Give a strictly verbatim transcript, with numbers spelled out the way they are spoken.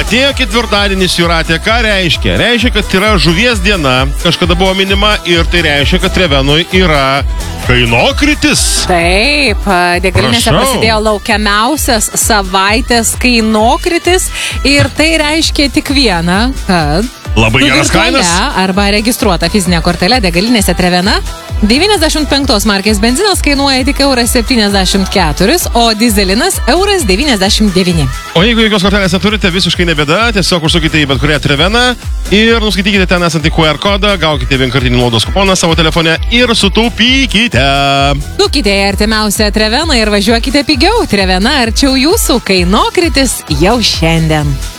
Atėjo ketvirtadienis, Jūratė, ką reiškia? Reiškia, kad yra žuvies diena, kažkada buvo minima, ir tai reiškia, kad Trevenoj yra kainokritis. Taip, degalinėse prasidėjo laukiamiausias savaitės kainokritis ir tai reiškia tik vieną, kad labai geras kainas. Arba registruota fizinė kortelė degalinėse Trevena. devyniasdešimt penktos markės benzinas kainuoja tik euras septyniasdešimt keturi, o dizelinas euras devyniasdešimt devyni. O jeigu jokios kortelės neturite, visiškai nebėda, tiesiog užsukite į bet kurią Treveną ir nuskaitykite ten esantį Q R kodą, gaukite vienkartinį naudos kuponą savo telefone ir sutaupykite. Sukite į artimiausią Treveną ir važiuokite pigiau. Trevena arčiau jūsų, kainokritis jau šiandien.